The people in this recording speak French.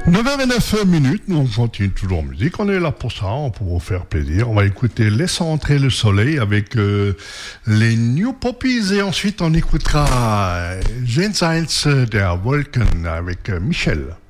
9h29 minutes, nous on continue toujours en musique, on est là pour ça, pour vous faire plaisir. On va écouter Laissons entrer le soleil avec les New Poppies et ensuite on écoutera Jenseits der Wolken avec Michel.